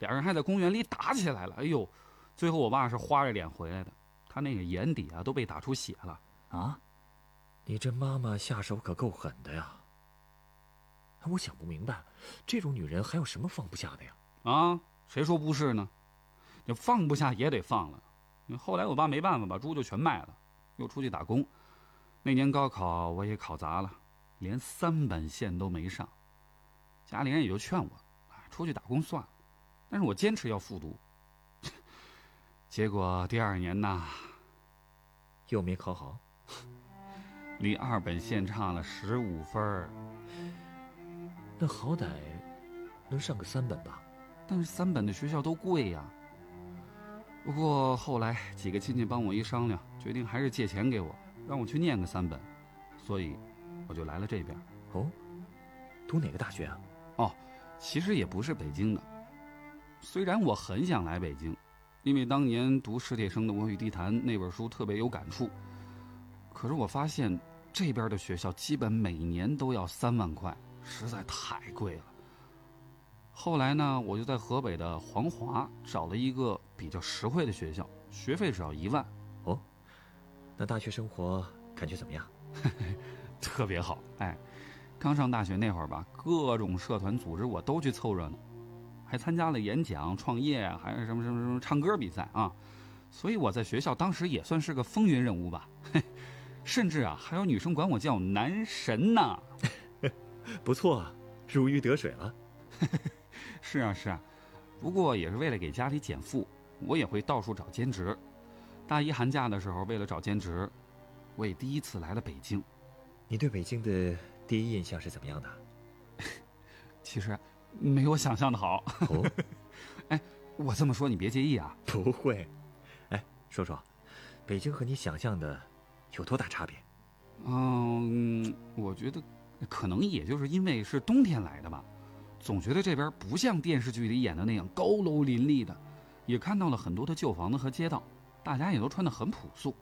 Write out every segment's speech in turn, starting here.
俩人还在公园里打起来了。哎呦，最后我爸是花着脸回来的，他那个眼底啊都被打出血了。 啊，你这妈妈下手可够狠的呀！我想不明白，这种女人还有什么放不下的呀？ 啊，谁说不是呢？就放不下也得放了。后来我爸没办法，把猪就全卖了，又出去打工。那年高考我也考砸了，连3本线都没上。家里人也就劝我，出去打工算了。但是我坚持要复读。结果第2年呢， 又没考好， 离2本线差了15分。 那好歹能上个3本吧？ 但是3本的学校都贵呀。不过后来几个亲戚帮我一商量，决定还是借钱给我，让我去念个3本，所以我就来了这边。 哦，读哪个大学啊？ 哦，其实也不是北京的。虽然我很想来北京，因为当年读史铁生的《我与地坛》那本书特别有感触，可是我发现这边的学校基本每年都要3万块，实在太贵了。后来呢，我就在河北的黄华找了一个比较实惠的学校，学费只要1万。 哦，那大学生活感觉怎么样？ 特别好。哎，刚上大学那会儿吧，各种社团组织我都去凑热闹，还参加了演讲、创业，还是什么唱歌比赛啊。所以我在学校当时也算是个风云人物吧。甚至啊，还有女生管我叫男神呢。 不错啊，如鱼得水了。 是啊是啊，不过也是为了给家里减负，我也会到处找兼职。大1寒假的时候，为了找兼职，我也第一次来了北京。 你对北京的第一印象是怎么样的？ 其实没我想象的好。 哦， 哎，我这么说你别介意啊。 不会。哎，说说，北京和你想象的有多大差别？ 我觉得可能也就是因为是冬天来的吧，总觉得这边不像电视剧里演的那样高楼林立的，也看到了很多的旧房子和街道，大家也都穿得很朴素。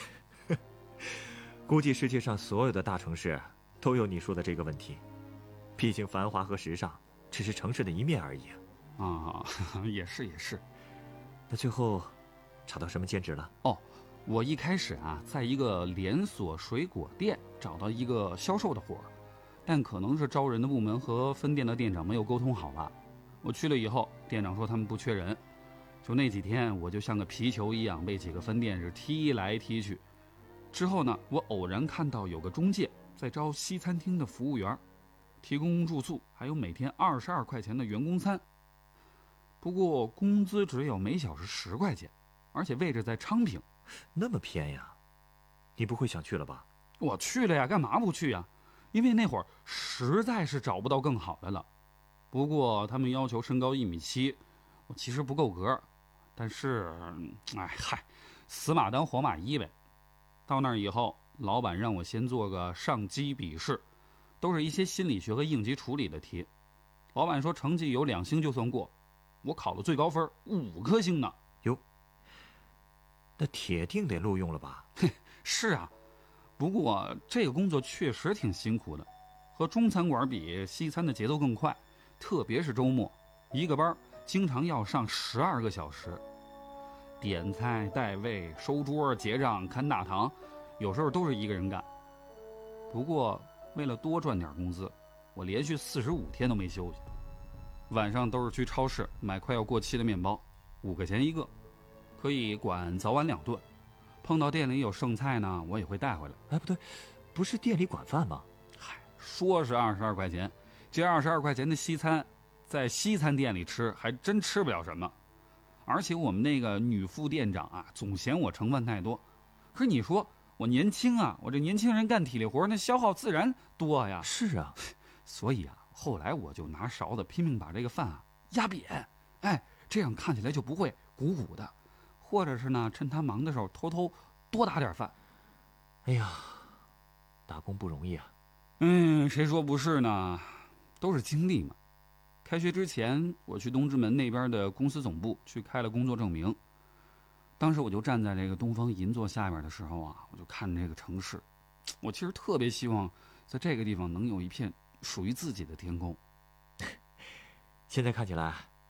估计世界上所有的大城市都有你说的这个问题，毕竟繁华和时尚只是城市的一面而已啊。也是也是。 那最后找到什么兼职了？ 哦，我一开始啊，在一个连锁水果店找到一个销售的活儿，但可能是招人的部门和分店的店长没有沟通好吧。我去了以后，店长说他们不缺人，就那几天我就像个皮球一样被几个分店是踢来踢去。之后呢，我偶然看到有个中介在招西餐厅的服务员，提供住宿，还有每天22块钱的员工餐。不过工资只有每小时10块钱，而且位置在昌平。 那么偏呀？你不会想去了吧？ 我去了呀，干嘛不去呀？因为那会儿实在是找不到更好的了。不过他们要求身高1.7米，我其实不够格，但是死马当活马医呗。到那儿以后，老板让我先做个上机笔试，都是一些心理学和应急处理的题。老板说成绩有2星就算过，我考了最高分5颗星呢。 哟，那铁定得录用了吧？ 是啊，不过这个工作确实挺辛苦的，和中餐馆比，西餐的节奏更快，特别是周末，一个班经常要上12个小时。点菜、带位、收桌、结账、看大堂，有时候都是一个人干。不过为了多赚点工资，我连续45天都没休息。晚上都是去超市买快要过期的面包，5块钱一个，可以管早晚2顿。碰到店里有剩菜呢，我也会带回来。 哎，不对，不是店里管饭吗？ 说是22块钱，这22块钱的西餐，在西餐店里吃还真吃不了什么。而且我们那个女副店长啊，总嫌我成分太多。可是你说我年轻啊，我这年轻人干体力活，那消耗自然多呀。 是啊， 所以啊，后来我就拿勺子拼命把这个饭啊压扁，这样看起来就不会鼓鼓的。或者是呢，趁他忙的时候偷偷多打点饭。 哎呀，打工不容易啊。 谁说不是呢？都是经历嘛。开学之前，我去东直门那边的公司总部去开了工作证明。当时我就站在这个东方银座下面的时候啊，我就看这个城市。我其实特别希望在这个地方能有一片属于自己的天空。 现在看起来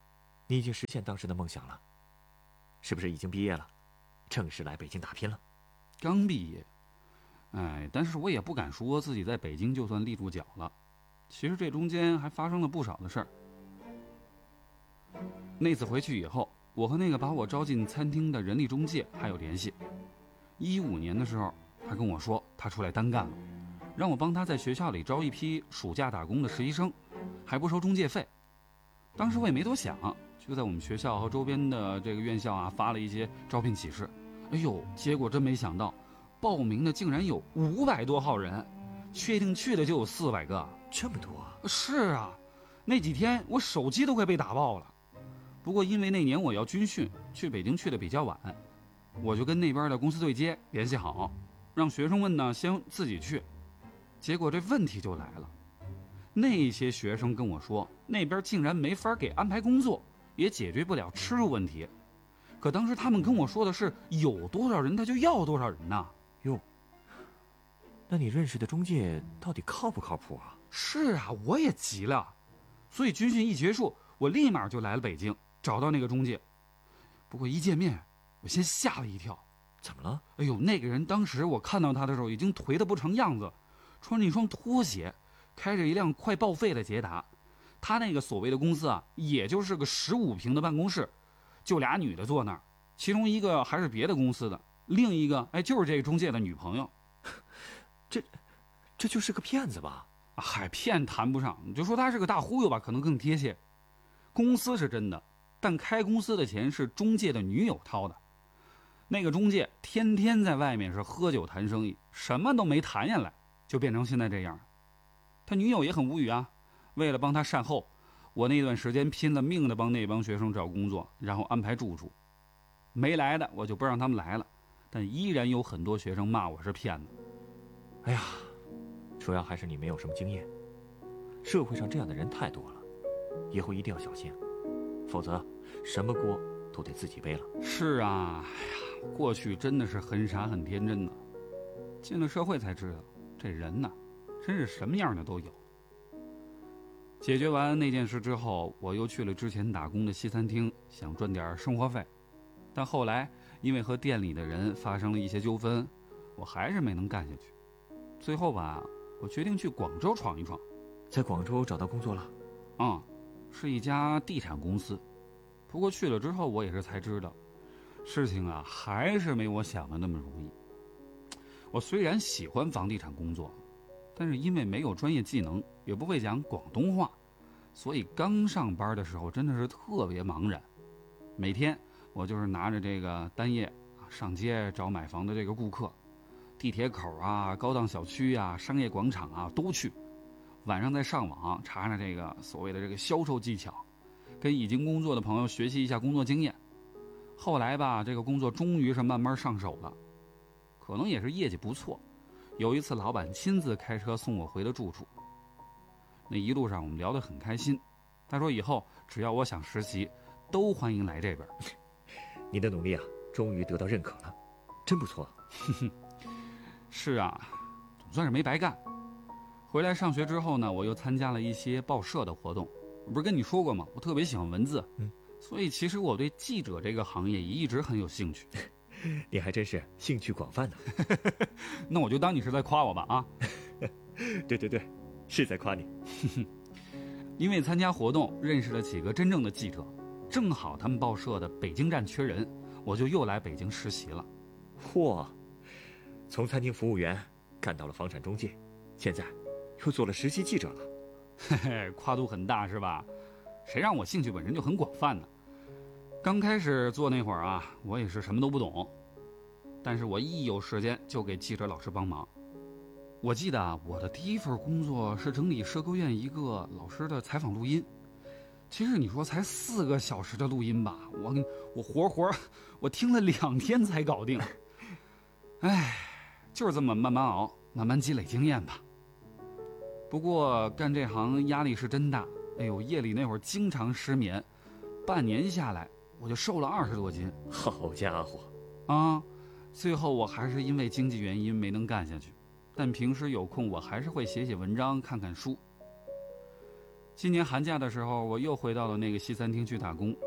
你已经实现当时的梦想了，是不是已经毕业了，正式来北京打拼了？ 刚毕业，但是我也不敢说自己在北京就算立住脚了。其实这中间还发生了不少的事儿。那次回去以后，我和那个把我招进餐厅的人力中介还有联系。15年的时候，他跟我说他出来单干了，让我帮他在学校里招一批暑假打工的实习生，还不收中介费。当时我也没多想，就在我们学校和周边的这个院校啊发了一些招聘启事。哎呦，结果真没想到，报名的竟然有500多号人，确定去的就有400个。 这么多啊！ 是啊，那几天我手机都快被打爆了。不过因为那年我要军训，去北京去的比较晚，我就跟那边的公司对接联系好，让学生们呢先自己去。结果这问题就来了，那些学生跟我说，那边竟然没法给安排工作，也解决不了吃住问题。可当时他们跟我说的是有多少人他就要多少人呐。 哟，那你认识的中介到底靠不靠谱啊？ 是啊，我也急了，所以军训一结束，我立马就来了北京，找到那个中介。不过一见面，我先吓了一跳。 怎么了？ 哎呦，那个人当时我看到他的时候已经颓得不成样子，穿着一双拖鞋，开着一辆快报废的捷达。他那个所谓的公司啊，也就是个15平的办公室，就俩女的坐那儿，其中一个还是别的公司的，另一个就是这个中介的女朋友。 这就是个骗子吧？ 嗨，骗谈不上，你就说他是个大忽悠吧，可能更贴切。公司是真的，但开公司的钱是中介的女友掏的。那个中介天天在外面是喝酒谈生意，什么都没谈下来，就变成现在这样。他女友也很无语啊，为了帮他善后，我那段时间拼了命的帮那帮学生找工作，然后安排住处。没来的我就不让他们来了，但依然有很多学生骂我是骗子。 哎呀，主要还是你没有什么经验，社会上这样的人太多了，以后一定要小心，否则什么锅都得自己背了。 是啊，哎呀，过去真的是很傻很天真的，进了社会才知道，这人呐，真是什么样的都有。解决完那件事之后，我又去了之前打工的西餐厅，想赚点生活费，但后来因为和店里的人发生了一些纠纷，我还是没能干下去。最后吧，我决定去广州闯一闯。 在广州找到工作了？ 是一家地产公司。不过去了之后，我也是才知道，事情啊还是没我想的那么容易。我虽然喜欢房地产工作，但是因为没有专业技能，也不会讲广东话，所以刚上班的时候真的是特别茫然。每天我就是拿着这个单页上街找买房的这个顾客，地铁口啊、高档小区啊、商业广场啊都去。晚上再上网查查这个所谓的这个销售技巧，跟已经工作的朋友学习一下工作经验。后来吧，这个工作终于是慢慢上手了，可能也是业绩不错。有一次老板亲自开车送我回了住处，那一路上我们聊得很开心。他说以后只要我想实习，都欢迎来这边。 你的努力啊，终于得到认可了，真不错。 是啊，总算是没白干。回来上学之后呢，我又参加了一些报社的活动。我不是跟你说过吗？我特别喜欢文字，所以其实我对记者这个行业也一直很有兴趣。 你还真是兴趣广泛呢。 那我就当你是在夸我吧啊。 对，是在夸你。 因为参加活动认识了几个真正的记者，正好他们报社的北京站缺人，我就又来北京实习了。 嚯，从餐厅服务员干到了房产中介，现在又做了实习记者了。 嘿嘿，跨度很大是吧？谁让我兴趣本身就很广泛呢？刚开始做那会儿啊，我也是什么都不懂，但是我一有时间就给记者老师帮忙。我记得啊，我的第一份工作是整理社科院一个老师的采访录音。其实你说才4个小时的录音吧，我活我听了2天才搞定。哎，就是这么慢慢熬，慢慢积累经验吧。不过干这行压力是真大，哎呦，夜里那会儿经常失眠，半年下来我就瘦了20多斤。 好家伙啊！最后我还是因为经济原因没能干下去，但平时有空我还是会写写文章、看看书。今年寒假的时候，我又回到了那个西餐厅去打工，